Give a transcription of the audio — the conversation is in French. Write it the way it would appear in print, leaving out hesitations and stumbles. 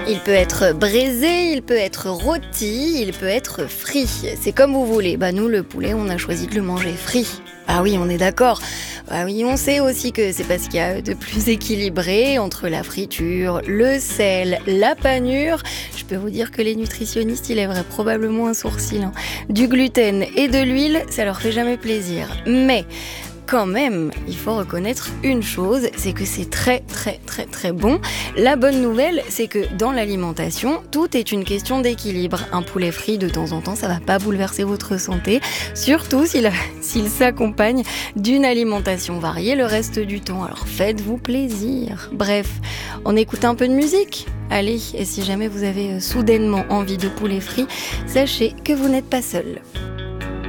Il peut être braisé, il peut être rôti, il peut être frit. C'est comme vous voulez. Nous, le poulet, on a choisi de le manger frit. Ah oui, on est d'accord. Ah oui, on sait aussi que c'est parce qu'il y a de plus équilibré entre la friture, le sel, la panure. Je peux vous dire que les nutritionnistes, ils lèveraient probablement un sourcil. Du gluten et de l'huile, ça leur fait jamais plaisir. Mais quand même, il faut reconnaître une chose, c'est que c'est très très très très bon. La bonne nouvelle, c'est que dans l'alimentation, tout est une question d'équilibre. Un poulet frit de temps en temps, ça va pas bouleverser votre santé, surtout s'il s'accompagne d'une alimentation variée le reste du temps. Alors faites-vous plaisir. Bref, on écoute un peu de musique ? Allez, et si jamais vous avez soudainement envie de poulet frit, sachez que vous n'êtes pas seul.